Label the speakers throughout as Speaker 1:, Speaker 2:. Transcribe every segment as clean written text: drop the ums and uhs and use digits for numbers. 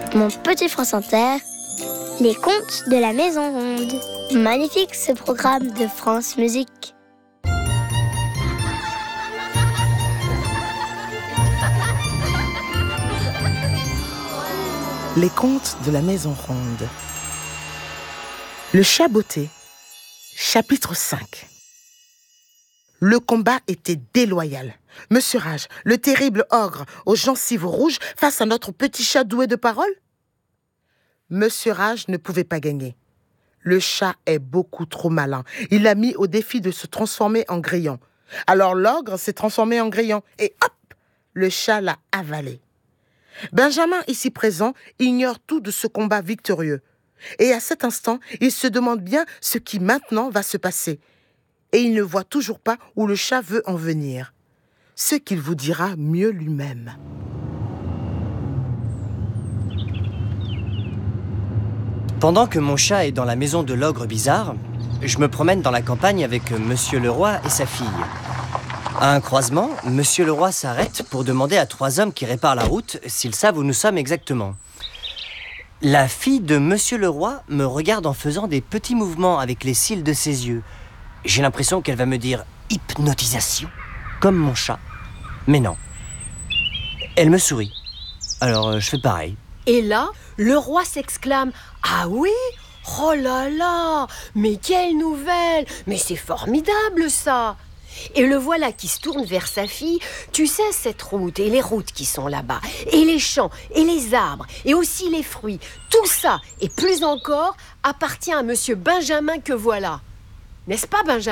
Speaker 1: Mon petit France Inter, les contes de la Maison Ronde. Magnifique ce programme de France Musique.
Speaker 2: Les contes de la Maison Ronde. Le chat botté. Chapitre 5. Le combat était déloyal. Monsieur Rage, le terrible ogre aux gencives rouges face à notre petit chat doué de parole? Monsieur Rage ne pouvait pas gagner. Le chat est beaucoup trop malin. Il l'a mis au défi de se transformer en grillon. Alors l'ogre s'est transformé en grillon et hop, le chat l'a avalé. Benjamin, ici présent, ignore tout de ce combat victorieux. Et à cet instant, il se demande bien ce qui maintenant va se passer. Et il ne voit toujours pas où le chat veut en venir. Ce qu'il vous dira mieux lui-même.
Speaker 3: Pendant que mon chat est dans la maison de l'ogre bizarre, je me promène dans la campagne avec Monsieur Leroy et sa fille. À un croisement, Monsieur Leroy s'arrête pour demander à 3 hommes qui réparent la route s'ils savent où nous sommes exactement. La fille de Monsieur Leroy me regarde en faisant des petits mouvements avec les cils de ses yeux. J'ai l'impression qu'elle va me dire « hypnotisation », comme mon chat. Mais non. Elle me sourit. Alors je fais pareil.
Speaker 4: Et là, le roi s'exclame « Ah oui ? Oh là là ! Mais quelle nouvelle ! Mais c'est formidable ça !» Et le voilà qui se tourne vers sa fille. Tu sais, cette route et les routes qui sont là-bas, et les champs, et les arbres, et aussi les fruits, tout ça, et plus encore, appartient à monsieur Benjamin que voilà. N'est-ce pas, Benjamin ?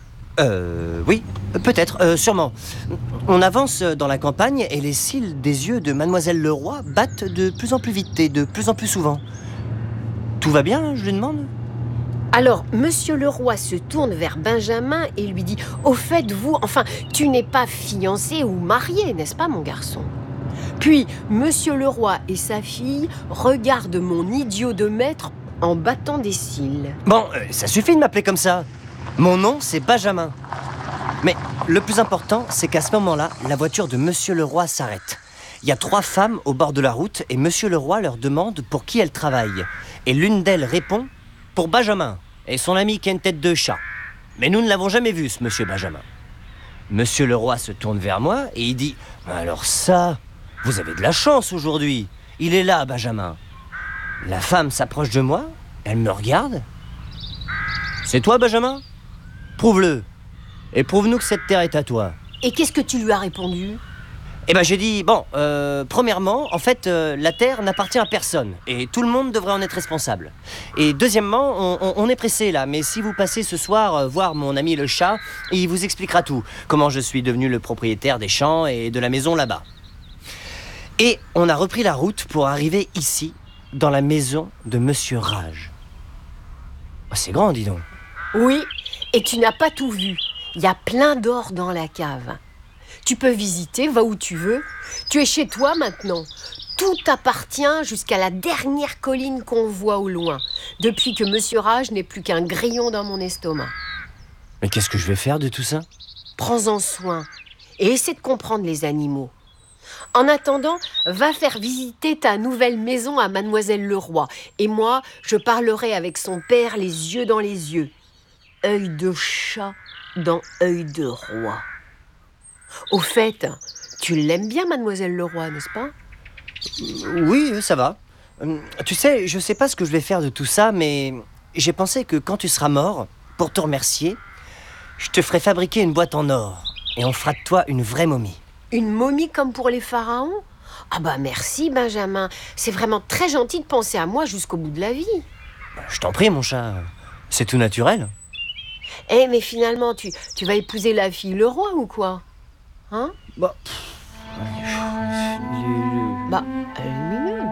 Speaker 3: Oui, peut-être, sûrement. On avance dans la campagne et les cils des yeux de Mademoiselle Leroy battent de plus en plus vite et de plus en plus souvent. Tout va bien, je lui demande ?
Speaker 4: Alors, monsieur Leroy se tourne vers Benjamin et lui dit « Au fait, tu n'es pas fiancé ou marié, n'est-ce pas, mon garçon ?» Puis, monsieur Leroy et sa fille regardent mon idiot de maître en battant des cils.
Speaker 3: Bon, ça suffit de m'appeler comme ça. Mon nom, c'est Benjamin. Mais le plus important, c'est qu'à ce moment-là, la voiture de Monsieur Leroy s'arrête. Il y a 3 femmes au bord de la route et Monsieur Leroy leur demande pour qui elles travaillent. Et l'une d'elles répond « Pour Benjamin et son ami qui a une tête de chat. Mais nous ne l'avons jamais vu, ce Monsieur Benjamin. » Monsieur Leroy se tourne vers moi et il dit « Alors ça, vous avez de la chance aujourd'hui. Il est là, Benjamin. » La femme s'approche de moi, elle me regarde. « C'est toi, Benjamin ? Prouve-le. Et prouve-nous que cette terre est à toi. »
Speaker 4: Et qu'est-ce que tu lui as répondu ?
Speaker 3: Eh ben j'ai dit, premièrement, en fait, la terre n'appartient à personne. Et tout le monde devrait en être responsable. Et deuxièmement, on est pressé là. Mais si vous passez ce soir voir mon ami le chat, il vous expliquera tout. Comment je suis devenu le propriétaire des champs et de la maison là-bas. Et on a repris la route pour arriver ici, dans la maison de Monsieur Rage. Oh, c'est grand, dis donc.
Speaker 4: Oui, et tu n'as pas tout vu. Il y a plein d'or dans la cave. Tu peux visiter, va où tu veux. Tu es chez toi maintenant. Tout t'appartient jusqu'à la dernière colline qu'on voit au loin, depuis que Monsieur Rage n'est plus qu'un grillon dans mon estomac.
Speaker 3: Mais qu'est-ce que je vais faire de tout ça ?
Speaker 4: Prends-en soin et essaie de comprendre les animaux. En attendant, va faire visiter ta nouvelle maison à Mademoiselle Leroy. Et moi, je parlerai avec son père les yeux dans les yeux. Œil de chat dans œil de roi. Au fait, tu l'aimes bien, Mademoiselle Leroy, n'est-ce pas ?
Speaker 3: Oui, ça va. Tu sais, je sais pas ce que je vais faire de tout ça, mais j'ai pensé que quand tu seras mort, pour te remercier, je te ferai fabriquer une boîte en or et on fera de toi une vraie momie.
Speaker 4: Une momie comme pour les pharaons ? Ah bah merci, Benjamin. C'est vraiment très gentil de penser à moi jusqu'au bout de la vie.
Speaker 3: Je t'en prie, mon chat. C'est tout naturel.
Speaker 4: Mais finalement, tu vas épouser la fille Leroy ou quoi ? Hein ?
Speaker 3: Bah,
Speaker 4: Bah,